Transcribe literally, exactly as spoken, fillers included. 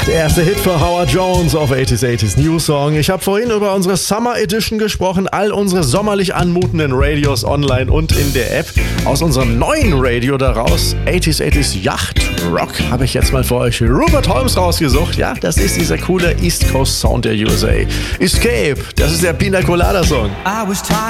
Der erste Hit für Howard Jones auf achtziger achtziger New Song. Ich habe vorhin über unsere Summer Edition gesprochen, all unsere sommerlich anmutenden Radios online und in der App. Aus unserem neuen Radio daraus, achtziger achtziger Yacht Rock, habe ich jetzt mal für euch Rupert Holmes rausgesucht. Ja, das ist dieser coole East Coast Sound der U S A. Escape, das ist der Pina Colada Song.